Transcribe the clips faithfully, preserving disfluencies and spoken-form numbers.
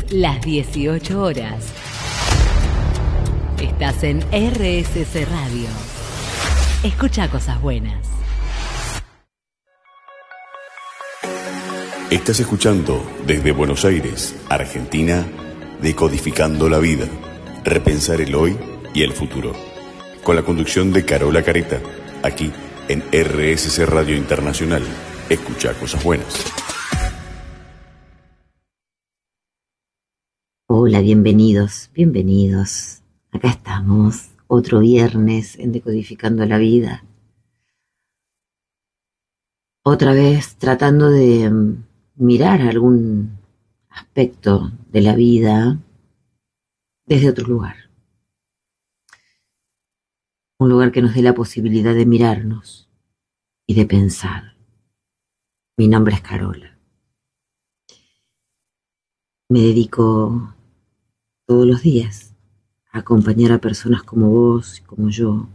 las dieciocho horas. Estás en R S C Radio. Escucha cosas buenas. Estás escuchando desde Buenos Aires, Argentina, Decodificando la Vida, repensar el hoy y el futuro. Con la conducción de Carola Careta, aquí en R S C Radio Internacional. Escucha cosas buenas. Hola, bienvenidos, bienvenidos. Acá estamos, otro viernes en Decodificando la Vida. Otra vez tratando de mirar algún aspecto de la vida desde otro lugar. Un lugar que nos dé la posibilidad de mirarnos y de pensar. Mi nombre es Carola. Me dedico todos los días a acompañar a personas como vos y como yo.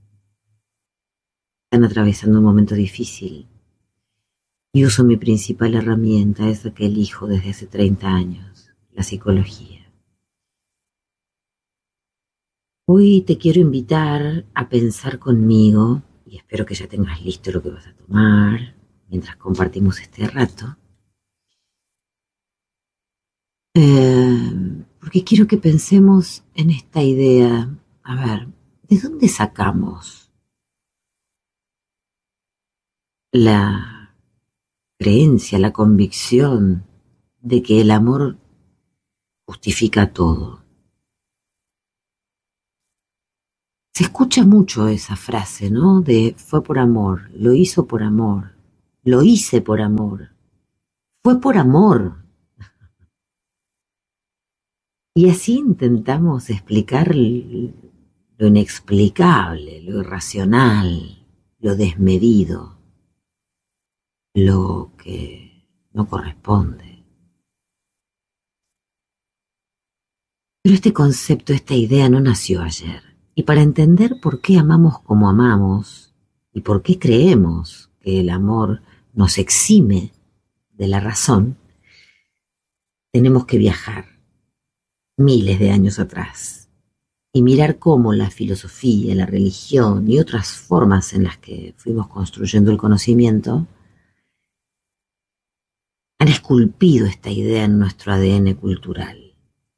Están atravesando un momento difícil y uso mi principal herramienta, esa que elijo desde hace treinta años, la psicología. Hoy te quiero invitar a pensar conmigo, y espero que ya tengas listo lo que vas a tomar mientras compartimos este rato. Eh, porque quiero que pensemos en esta idea. A ver, ¿de dónde sacamos la creencia, la convicción de que el amor justifica todo? Se escucha mucho esa frase, ¿no? De fue por amor, lo hizo por amor, lo hice por amor, fue por amor. Y así intentamos explicar lo inexplicable, lo irracional, lo desmedido, lo que no corresponde. Pero este concepto, esta idea no nació ayer. Y para entender por qué amamos como amamos y por qué creemos que el amor nos exime de la razón, tenemos que viajar miles de años atrás y mirar cómo la filosofía, la religión y otras formas en las que fuimos construyendo el conocimiento han esculpido esta idea en nuestro A D N cultural.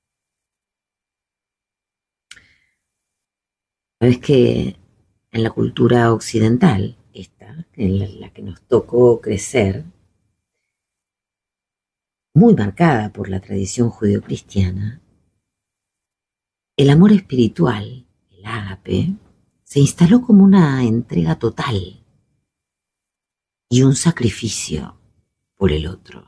Sabes que en la cultura occidental, esta, en la, la que nos tocó crecer, muy marcada por la tradición judeocristiana, el amor espiritual, el ágape, se instaló como una entrega total y un sacrificio por el otro.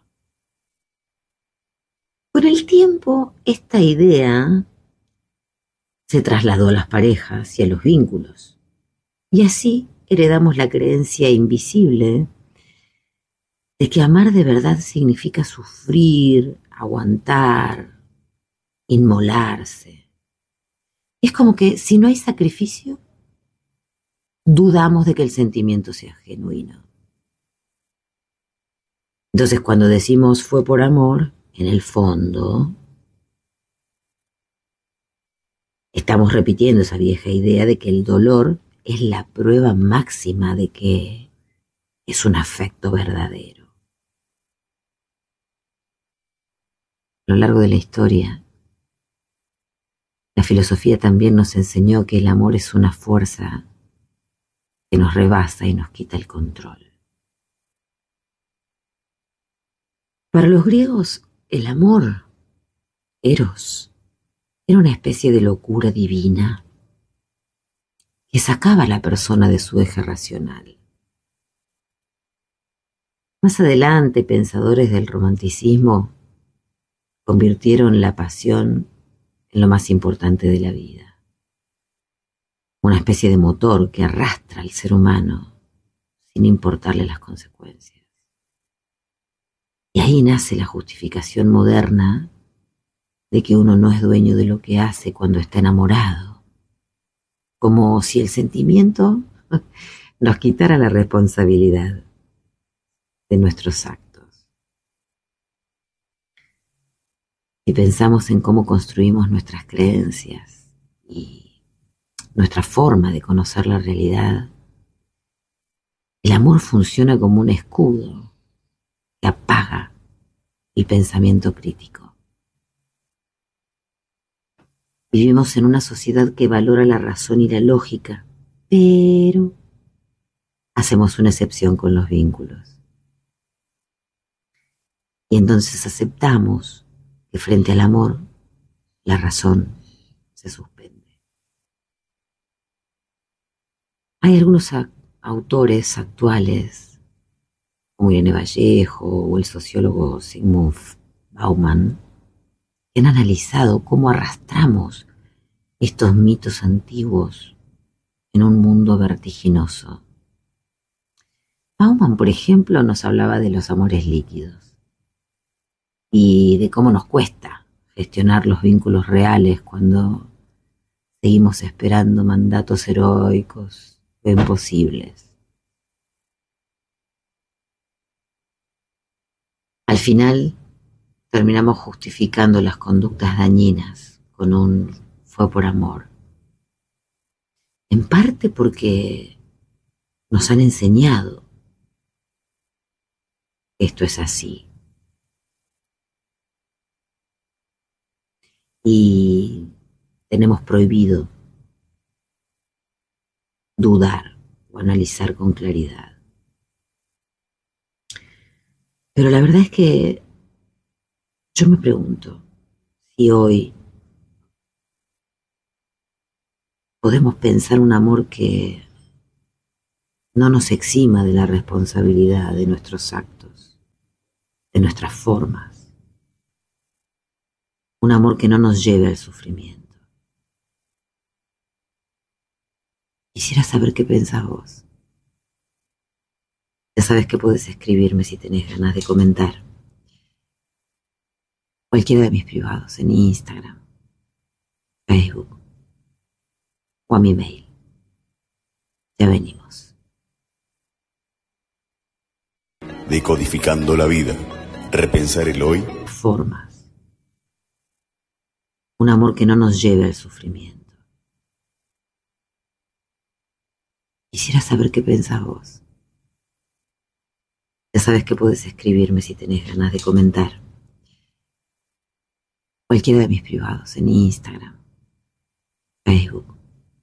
Con el tiempo, esta idea se trasladó a las parejas y a los vínculos, y así heredamos la creencia invisible de que amar de verdad significa sufrir, aguantar, inmolarse. Es como que si no hay sacrificio, dudamos de que el sentimiento sea genuino. Entonces, cuando decimos fue por amor, en el fondo estamos repitiendo esa vieja idea de que el dolor es la prueba máxima de que es un afecto verdadero. A lo largo de la historia, la filosofía también nos enseñó que el amor es una fuerza que nos rebasa y nos quita el control. Para los griegos, el amor, eros, era una especie de locura divina que sacaba a la persona de su eje racional. Más adelante, pensadores del romanticismo convirtieron la pasión en lo más importante de la vida. Una especie de motor que arrastra al ser humano sin importarle las consecuencias. Y ahí nace la justificación moderna de que uno no es dueño de lo que hace cuando está enamorado. Como si el sentimiento nos quitara la responsabilidad de nuestros actos. Si pensamos en cómo construimos nuestras creencias y nuestra forma de conocer la realidad, el amor funciona como un escudo que apaga el pensamiento crítico. Vivimos en una sociedad que valora la razón y la lógica, pero hacemos una excepción con los vínculos. Y entonces aceptamos que frente al amor, la razón se suspende. Hay algunos a- autores actuales, como Irene Vallejo o el sociólogo Zygmunt Bauman, que han analizado cómo arrastramos estos mitos antiguos en un mundo vertiginoso. Bauman, por ejemplo, nos hablaba de los amores líquidos y de cómo nos cuesta gestionar los vínculos reales cuando seguimos esperando mandatos heroicos o imposibles. Al final, terminamos justificando las conductas dañinas con un fue por amor. En parte porque nos han enseñado que esto es así. Y tenemos prohibido dudar o analizar con claridad. Pero la verdad es que yo me pregunto si hoy podemos pensar un amor que no nos exima de la responsabilidad de nuestros actos, de nuestras formas. Un amor que no nos lleve al sufrimiento. Quisiera saber qué pensás vos. Ya sabes que podés escribirme si tenés ganas de comentar. Cualquiera de mis privados, en Instagram, Facebook o a mi mail. Ya venimos. Decodificando la vida. Repensar el hoy. Formas. Un amor que no nos lleve al sufrimiento. Quisiera saber qué pensás vos. Ya sabes que podés escribirme si tenés ganas de comentar. Cualquiera de mis privados, en Instagram, Facebook